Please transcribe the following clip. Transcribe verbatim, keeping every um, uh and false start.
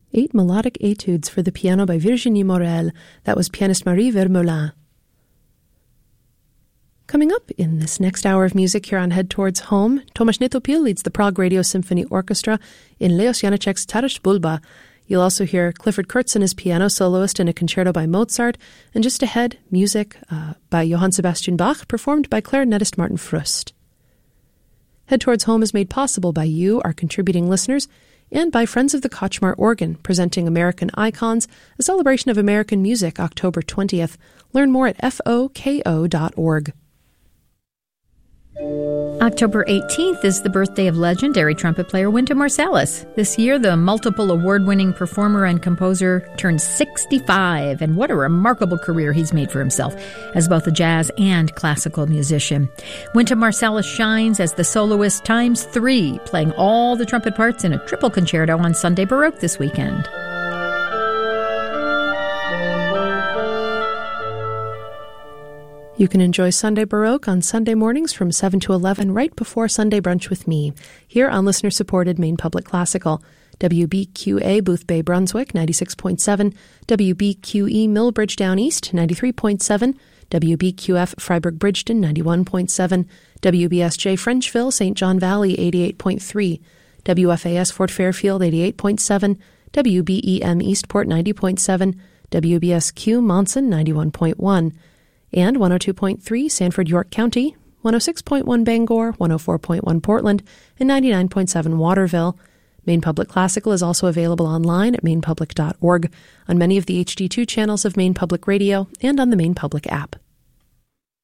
Eight melodic etudes for the piano by Virginie Morel. That was pianist Marie Vermeulen. Coming up in this next hour of music here on Head Towards Home, Tomasz Netopil leads the Prague Radio Symphony Orchestra in Leos Janáček's Taras Bulba. You'll also hear Clifford Kurtzen as piano soloist in a concerto by Mozart, and just ahead, music uh, by Johann Sebastian Bach, performed by clarinetist Martin Frust. Head Towards Home is made possible by you, our contributing listeners, and by Friends of the Koczmar Organ, presenting American Icons, a celebration of American music, October twentieth. Learn more at F O K O dot org. October eighteenth is the birthday of legendary trumpet player Wynton Marsalis. This year, the multiple award-winning performer and composer turned sixty-five, and what a remarkable career he's made for himself as both a jazz and classical musician. Wynton Marsalis shines as the soloist times three, playing all the trumpet parts in a triple concerto on Sunday Baroque this weekend. You can enjoy Sunday Baroque on Sunday mornings from seven to eleven right before Sunday Brunch with me, here on listener-supported Maine Public Classical. W B Q A Booth Bay, Brunswick, ninety-six point seven, W B Q E Millbridge Down East, ninety-three point seven, W B Q F Freiburg Bridgeton, ninety-one point seven, W B S J Frenchville, Saint John Valley, eighty-eight point three, W F A S Fort Fairfield, eighty-eight point seven, W B E M Eastport, ninety point seven, W B S Q Monson, ninety-one point one, and one oh two point three Sanford York County, one oh six point one Bangor, one oh four point one Portland, and ninety-nine point seven Waterville. Maine Public Classical is also available online at maine public dot org, on many of the H D two channels of Maine Public Radio, and on the Maine Public app.